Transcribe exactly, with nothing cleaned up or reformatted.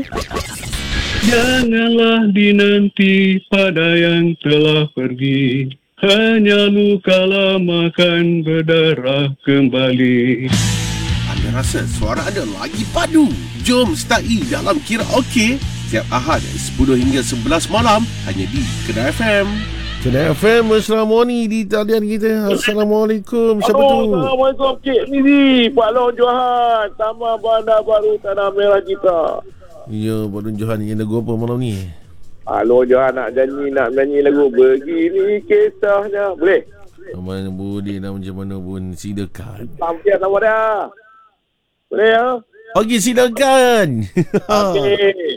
Janganlah dinanti pada yang telah pergi, hanya luka lama kan berdarah kembali. Anda rasa suara anda lagi padu? Jom start dalam Karaoke setiap Ahad sepuluh hingga sebelas malam hanya di Kedah F M. Kedah F M bersama Moni di talian kita. Assalamualaikum. Siapa Halo, tu? Assalamualaikum Cik Mizi, Pak Long Johan, Taman Bandar Baru Tanah Merah kita. Ya, Pak Don Johan ingin lagu apa malam ni? Pak Long Johan nak nyanyi, nak nyanyi lagu Begini Kisahnya. Boleh? Mana boleh nak macam mana pun, silakan. Sampai nama dia. Boleh ya? Okey, silakan. Okey.